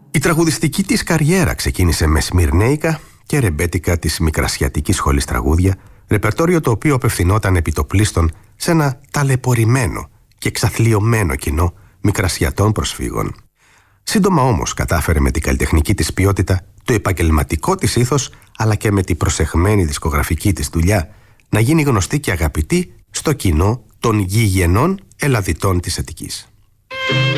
Η τραγουδιστική της καριέρα ξεκίνησε με σμυρνέικα και ρεμπέτικα της Μικρασιατικής Σχολής Τραγούδια, ρεπερτόριο το οποίο απευθυνόταν επιτοπλίστων σε ένα ταλαιπωρημένο και εξαθλιωμένο κοινό Μικρασιατών προσφύγων. Σύντομα όμως κατάφερε με την καλλιτεχνική της ποιότητα, το επαγγελματικό της ήθος, αλλά και με την προσεχμένη δισκογραφική της δουλειά, να γίνει γνωστή και αγαπητή στο κοινό των γηγενών Ελλαδιτών της Αττικής.